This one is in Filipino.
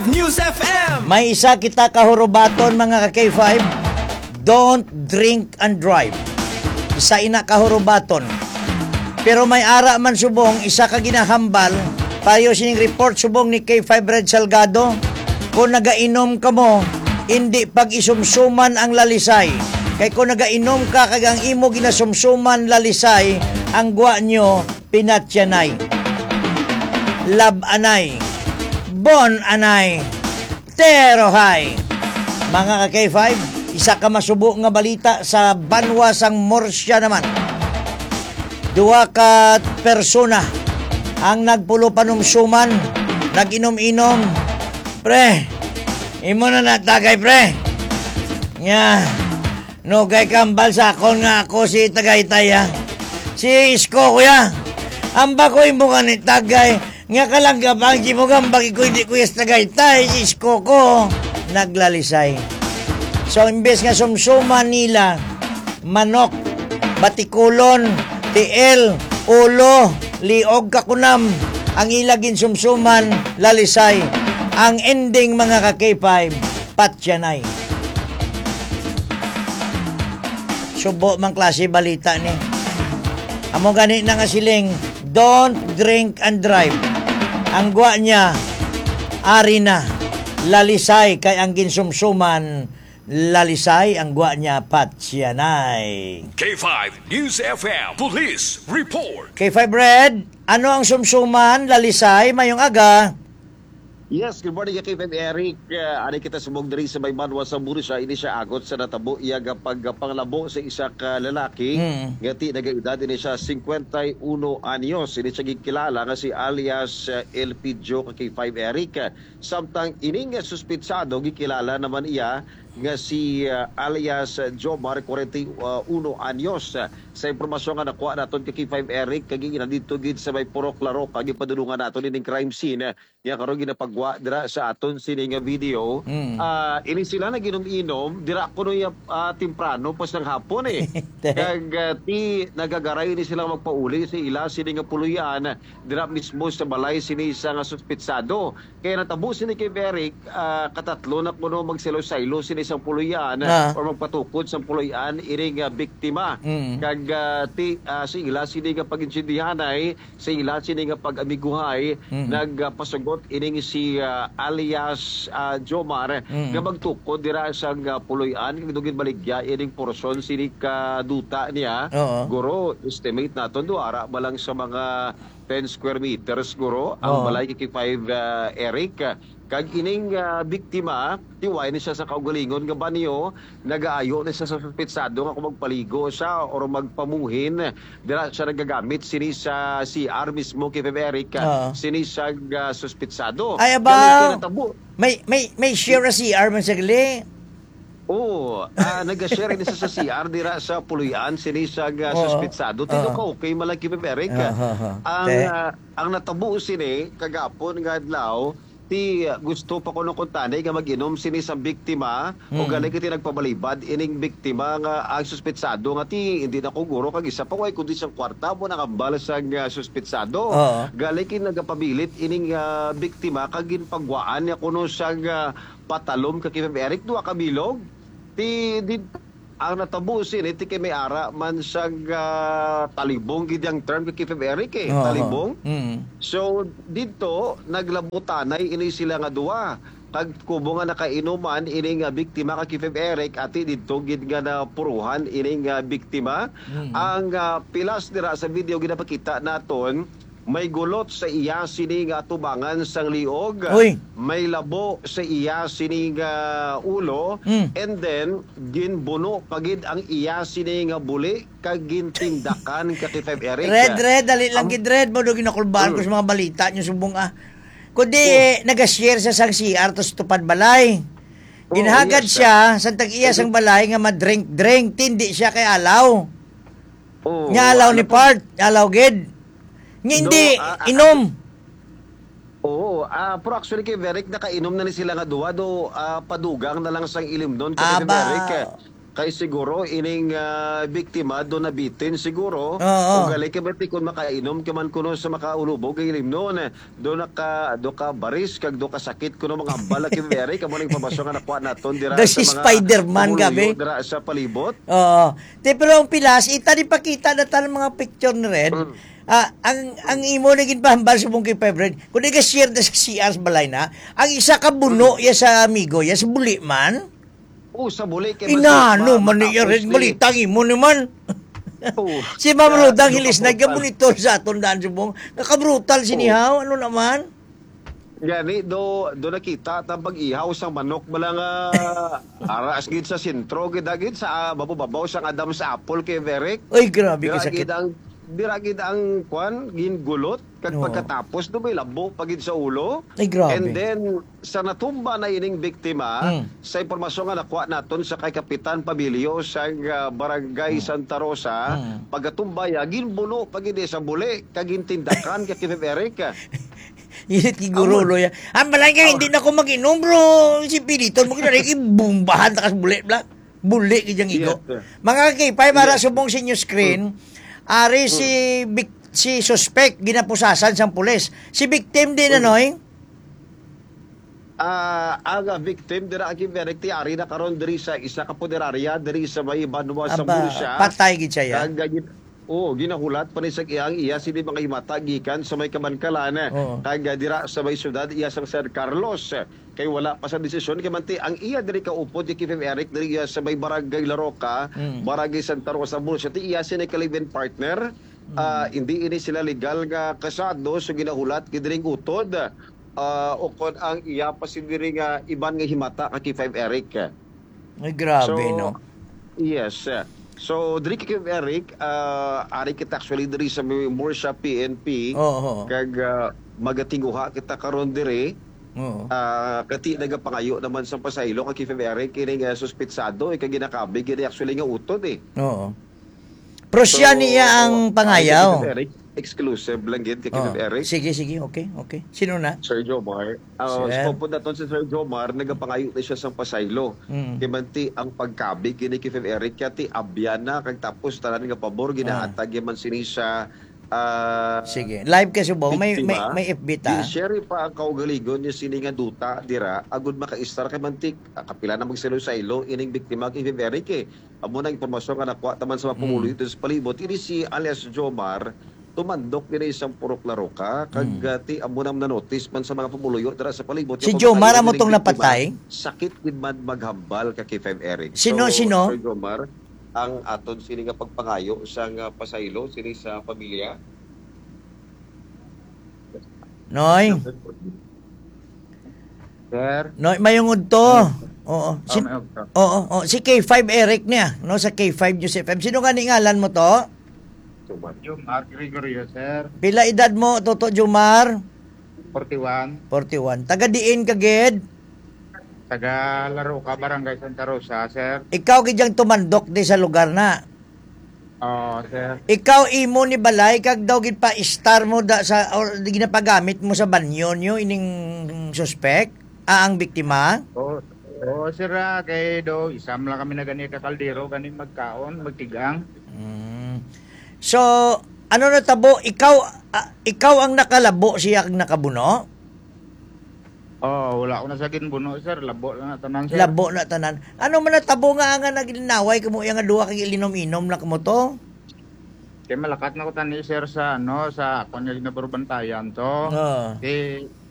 K5 News FM. May isa kita kahurubaton mga ka-K5. Don't drink and drive. Isa ina kahurubaton. Pero may ara man subong, isa ka ginahambal. Payo sining report subong ni K5 Red Salgado. Kung nagainom ka mo, hindi pag isumsuman ang lalisay. Kay kung nagainom ka kagang imo ginasumsuman lalisay, ang gwa nyo pinatyanay. Lab anay. Bon anay. Terohay. Mga ka-K5, isa ka masubo nga balita sa banwa sang Morsya naman. Dua ka persona ang nagpulo panumsuman, nag-inom-inom. Pre, imo na natagay pre. Nya, no kay kambal sa akon nga ako si Tagaytay ha. Si Isko kuya. Amba ko imo nga ni Tagay. Nga kalang gabang si mo gambag ko hindi kuya sa Tagaytay. Si Isko ko naglalisay. So imbes nga sumsuman nila manok, batikulon, tiil, ulo, liog kakunam, ang ilagin sumsuman, lalisay. Ang ending mga ka-K5, patyanay. Subo mang klase balita ni. Amo gani na nga siling, don't drink and drive. Ang gwa niya, ari na, lalisay, kay ang ginsumsuman, lalisay, ang gwa niya, patyanay. K5 News FM Police Report. K5 Red, ano ang sumsuman, lalisay, mayong aga? Yes, good morning kay Eric. Ani kita sumog diri sa may banwa sa Bursa, ini siya agot sa natabo iya panglabo sa isa ka lalaki. Ngati nagaedad ini siya 51 anyos. Ini siya gikilala nga si alias El Pidjo kay Eric. Samtang ining suspitsado gikilala naman iya nga si alias Jomar 41 anyos. Sa impormasyon nga nakuha naton kay Eric kagi nandito gid sa may Purok Laro kagi padulungan naton ining crime scene ya karon ginapagwa dira sa aton sining video. Ini sila naginom-inom dira kuno temprano pas ng hapon kag ti nagagaray ni sila magpauli sa ila sining puluyan dira mismo sa balay sini sa nga suspitsado. Kaya natabo sini kay Eric katatlo na kuno magselo-saylo sini sa puluyan or magpatukod sa puluyan iring biktima. Kag sa ila sini nga paginsindihanay sa ila sini nga pag-amiguhay nagpasugot ining si alias Jomar nga magtukod dira sa puluyan kag dugin baligya ining porson sini ka duta niya. Guro estimate naton do ara balang sa mga 10 square meters guro ang balay kay 5 Eric. Kag ining biktima tiway ni siya sa kaugalingon nga banyo nagaayo ni siya sa suspitsado nga kung magpaligo siya or magpamuhin dira siya nagagamit sini sa CR mismo kay Eric sini siya suspitsado. Ay aba, may share si CR man sagli. Nag-share ni sa CR dira sa puluyan sini siya suspitsado. Tino ka okay malaki Eric. Ang natabo sini kagapon nga adlaw ti gusto pa ko nung kuntanay nga mag-inom sini sa biktima o galay kiti nagpabalibad ining biktima nga ang suspitsado nga ti hindi na ko guro kag isa pa way kundi siyang kwarta mo nakambal sa suspitsado. Galay kiti nagapabilit ining biktima kag ginpagwaan niya kuno siyang patalom kag Eric duha ka bilog ti ang natabusin iti kay may ara man sa talibong gid ang term kay Eric talibong. So dito naglabutanay ini sila nga duwa kag kubo nga nakainuman ining biktima kay Eric ati didto gid nga napuruhan ining biktima. Ang pilas dira sa video ginapakita naton may gulot sa iya sini nga tubangan sang liog. May labo sa iya sini nga ulo. And then ginbuno pagid ang iya sini nga buli kag gintindakan kay Eric. Red dali lang gid red mo do ginakulbaan ko sa mga balita nyo subong kundi nagashare sa sang CR tos tupad balay. Ginhagad siya sa tag-iya sang balay nga madrink tindi siya kay alaw. Nya alaw ni part, alaw gid. Hindi, inom. Pero actually kay Eric nakainom na ni sila nga duwa do padugang na lang sang ilim doon kay Eric. kay siguro ining biktima do nabitin siguro Oo. o gali kabati kun makainom kaman kuno sa makaulubog kay limnon do ka baris kag do ka sakit kuno mga bala kay very kamo ning pabasyo nga nakuha naton dira Do sa si mga Spider-Man, pumuluyo, gabi. dira sa palibot. Oo. Pero ang pilas, ipakita na tayo mga picture ni Red. Ang imo naging pahambal sa mong kay favorite, kung nag-share na sa CR's balay na, ang isa ka buno ya sa amigo, ya sa buli man, Sa buli kay inano man niya Red, balitang imo naman. Si Ma'am Rodang Hilis, nag-monitor sa aton daan subong, nakabrutal sinihaw, ano naman? Gani do nakita ta pag-ihaw sang manok bala nga aras gid sa sentro gid sa babaw sang Adam sa apple kay Verek. Ay, grabe ka sakit. Dira gid ang kwan gingulot kag Oo. pagkatapos do may labo pagid sa ulo. Ay, grabe. And then sa natumba na ining biktima sa impormasyon nga nakuha naton sa kay Kapitan Pabilio sa Barangay Santa Rosa, pagkatumba ya ginbuno pagid sa buli kag gintindakan kay Verek. Init kigurulo ya. Ang balay nga, hindi na ako mag-inom, bro. Si Pilito, mo kinarik, ibumbahan takas buli, bla. Buli, kajang igo. Yes. Mga kipay, para subong sa inyo screen, ari si suspect, ginapusasan sa pulis. Si victim din, anoy? Ang victim dira agi Verek ti ari na karon diri sa isa ka puderarya diri sa may Banwa sa Aba, Bulsa. patay gid siya ya. Ginahulat pa ni sa iyang iya sini mga himata gikan sa may Kabankalan. Oo. Kag dira sa may syudad iya sang Sir Carlos. Kay wala pa sa desisyon kay manti ang iya diri ka upod ni Kevin Eric diri sa may Barangay Laroca, Barangay Santa Rosa Bulsa ti iya sini ka live-in partner. Hindi ini sila legal nga kasado so ginahulat gid ring utod. Ukod ang iya pa si diri nga iban nga himata ka Kevin Eric. Ay, grabe, no? Yes. So, diri kay Eric, ari kita actually diri sa Morsha PNP. Oo. Kag magatinguha kita karon diri. Oo. Kati nagapangayo naman sa pasaylo kay Eric kini nga suspitsado kay ginakabi gini actually nga utod eh. Oo. Pero siya niya ang pangayaw. Kay Eric, exclusive lang gid kay Oo. Eric. Sige, okay. Sino na? Sir Jomar. Sir. So, punta si Sir Jomar, nagapangayo na siya sa pasaylo. Kaya manti ang pagkabig, kini kay Eric, kati abyan na, kag tapos tanan nga pabor, ginaatag man sini sa Sige. Live ka subong. May biktima. FB ta. Share pa ang kaugaligon niya sini nga duta, dira, agud maka-istar kay mantik, kapila na magselo sa ilo, ining biktima kay Eric eh. Amo na impormasyon nga nakuha taman sa mga pumuloy dito sa palibot. Ini si alias Jomar, tumandok din isang purok Laroca kag ti amo na notice man sa mga pumuluyo dira sa palibot. Si Yung Jomar pagkakayo amo ni tong biktima, napatay? Sakit gid man maghambal ka kay Eric. Sino? Sir Jomar ang aton sini nga pagpangayo sa nga pasaylo sini sa pamilya. Noy. Sir, Noy, mayungod to. Oo. Oo. Si K5 Eric niya. No, sa K5 News FM. Sino ka ni ngalan mo to? Jomar Gregorio, sir. Pila edad mo, Toto Jomar? 41. 41. Taga diin ka, Ged? Taga Laroca, Barangay Santa Rosa, sir. Ikaw gidyang tumandok di sa lugar na. Sir. Ikaw imo ni balay kag daw gid pa star mo da sa or ginapagamit mo sa banyo nyo ining suspect ang biktima. Sir, kay do isam lang kami na gani ka kaldero gani magkaon, magtigang. So, ano na tabo? Ikaw ang nakalabo, siya ang nakabuno? Wala ko na sa ginbuno, sir. Labo lang na tanan, sir. Labo na tanan. Ano man natabo nga nga naginaway kamo yang duha kag ilinom-inom na kamo to? Kay malakat na ko tani, sir, sa sa kunya na bantayan to. Oo. Kay